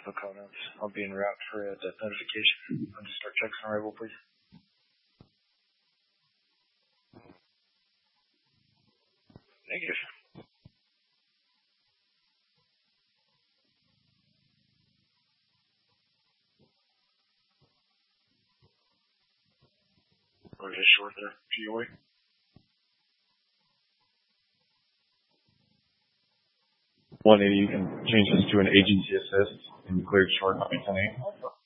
Alpha coordinates. I'll be en route for a death notification. I'll just start checks on arrival, please. Negative. Or just short there, GOA. You can change this to an agency assist and cleared short, copy 10-8.